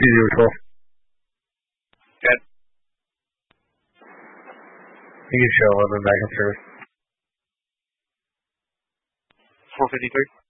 usual. Good. You can show 11 back upstairs. 453.